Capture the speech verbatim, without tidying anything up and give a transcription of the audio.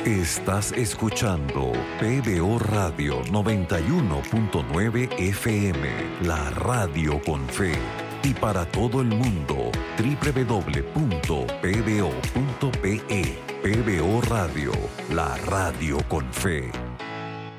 Estás escuchando P B O Radio noventa y uno punto nueve F M, la radio con fe. Y para todo el mundo, doble u doble u doble u punto p b o punto p e. P B O Radio, la radio con fe.